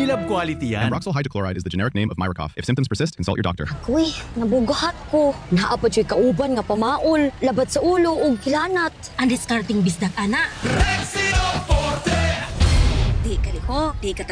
Love quality yan. Amroxol hydrochloride is the generic name of Myracoff. If symptoms persist, consult your doctor. Uy, nabugahat ko. Naapad siya kauban nga pamaol, labat sa ulo ug kilanat. Ang discarding bisdak ana. Rexino Forte! Di ka liho, di ka